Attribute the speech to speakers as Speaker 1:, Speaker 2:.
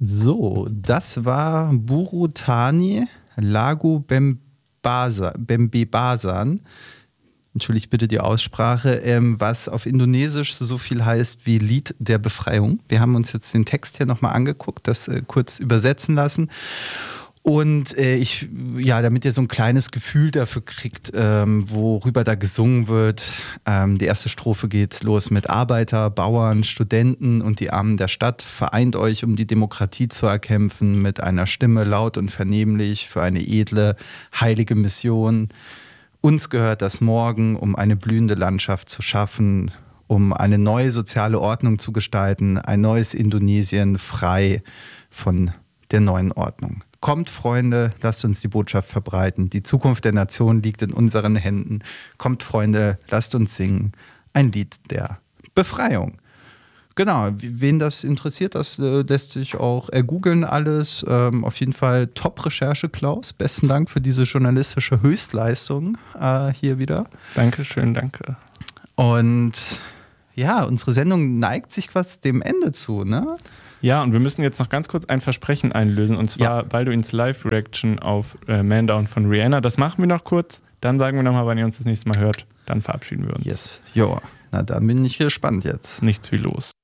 Speaker 1: So, das war Burutani Lagu Bembebasan. Entschuldigt bitte die Aussprache, was auf Indonesisch so viel heißt wie Lied der Befreiung. Wir haben uns jetzt den Text hier nochmal angeguckt, das kurz übersetzen lassen. Und damit ihr so ein kleines Gefühl dafür kriegt, worüber da gesungen wird. Die erste Strophe geht los mit Arbeiter, Bauern, Studenten und die Armen der Stadt. Vereint euch, um die Demokratie zu erkämpfen, mit einer Stimme laut und vernehmlich für eine edle, heilige Mission. Uns gehört das Morgen, um eine blühende Landschaft zu schaffen, um eine neue soziale Ordnung zu gestalten, ein neues Indonesien frei von der neuen Ordnung. Kommt, Freunde, lasst uns die Botschaft verbreiten. Die Zukunft der Nation liegt in unseren Händen. Kommt, Freunde, lasst uns singen. Ein Lied der Befreiung. Genau, wen das interessiert, das lässt sich auch ergoogeln alles. Auf jeden Fall Top-Recherche, Klaus. Besten Dank für diese journalistische Höchstleistung hier wieder.
Speaker 2: Dankeschön, danke.
Speaker 1: Und ja, unsere Sendung neigt sich quasi dem Ende zu, ne?
Speaker 2: Ja, und wir müssen jetzt noch ganz kurz ein Versprechen einlösen. Und zwar Balduins Live-Reaction auf Man Down von Rihanna. Das machen wir noch kurz. Dann sagen wir nochmal, wann ihr uns das nächste Mal hört. Dann verabschieden wir uns.
Speaker 1: Yes, jo. Na, dann bin ich gespannt jetzt.
Speaker 2: Nichts wie los.